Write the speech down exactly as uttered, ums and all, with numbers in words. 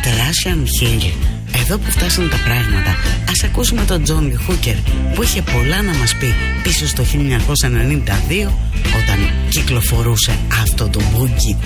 Russian Hill. Εδώ που φτάσαν τα πράγματα, ας ακούσουμε τον John Lee Hooker που είχε πολλά να μας πει πίσω στο χίλια εννιακόσια ενενήντα δύο όταν κυκλοφορούσε αυτό το boogie.